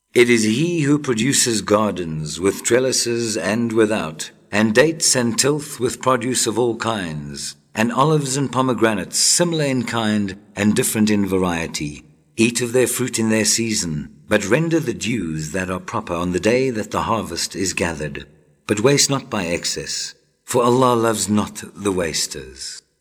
It is He who produces gardens with trellises and without, and dates and tilth with produce of all kinds, and olives and pomegranates, similar in kind and different in variety. Eat of their fruit in their season, but render the dues that are proper on the day that the harvest is gathered. But waste not by excess, for Allah loves not the wasters.